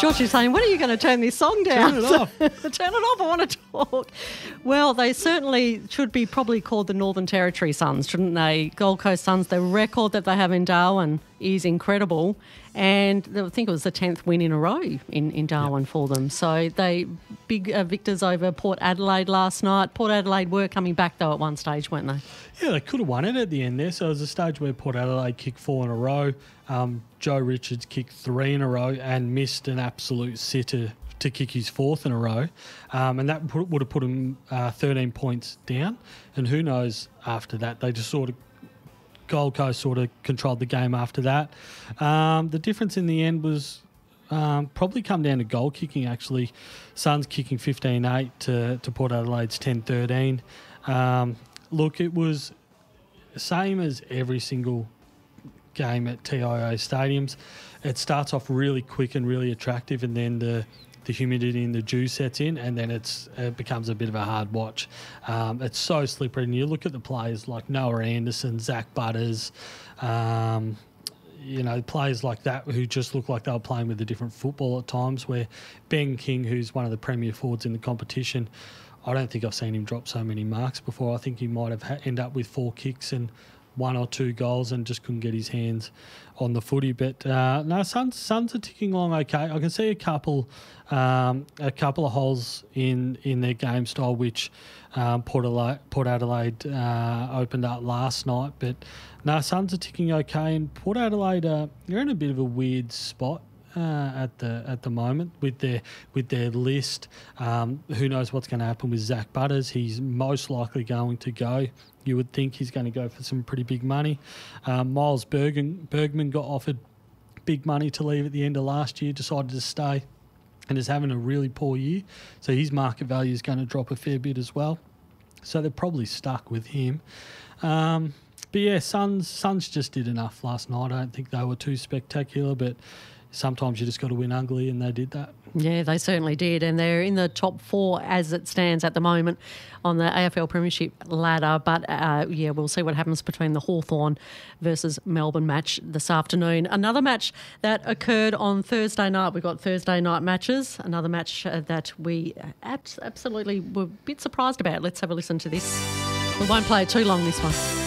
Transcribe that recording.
George is saying, when are you going to turn this song down? Turn it off. Turn it off. I want to talk. Well, they certainly should be probably called the Northern Territory Suns, shouldn't they? Gold Coast Suns, the record that they have in Darwin is incredible. And I think it was the 10th win in a row in Darwin for them. So they big victors over Port Adelaide last night. Port Adelaide were coming back, though, at one stage, weren't they? Yeah, they could have won it at the end there. So it was a stage where Port Adelaide kicked 4 in a row. Joe Richards kicked 3 in a row and missed an absolute sitter to kick his 4th in a row. And that would have put him 13 points down. And who knows after that. They just sort of, Gold Coast sort of controlled the game after that. The difference in the end was probably come down to goal kicking, actually. Suns kicking 15-8 to Port Adelaide's 10-13. Look, it was the same as every single game at TIO stadiums. It starts off really quick and really attractive, and then the humidity and the dew sets in, and then it becomes a bit of a hard watch. It's so slippery, and you look at the players like Noah Anderson, Zach Butters, players like that who just look like they were playing with a different football at times, where Ben King, who's one of the premier forwards in the competition, I don't think I've seen him drop so many marks before. I think he might have end up with 4 kicks and 1 or 2 goals and just couldn't get his hands on the footy. But no, Suns are ticking along okay. I can see a couple of holes in their game style, which Port Adelaide opened up last night. But no, Suns are ticking okay, and Port Adelaide they're in a bit of a weird spot at the moment with their list. Who knows what's going to happen with Zach Butters? He's most likely going to go. You would think he's going to go for some pretty big money. Miles Bergman got offered big money to leave at the end of last year, decided to stay, and is having a really poor year. So his market value is going to drop a fair bit as well. So they're probably stuck with him. But yeah, Suns just did enough last night. I don't think they were too spectacular, but sometimes you just got to win ugly, and they did that. Yeah, they certainly did, and they're in the top 4 as it stands at the moment on the AFL Premiership ladder. But we'll see what happens between the Hawthorn versus Melbourne match this afternoon. Another match that occurred on Thursday night. We've got Thursday night matches. Another match that we absolutely were a bit surprised about. Let's have a listen to this. We won't play it too long, this one.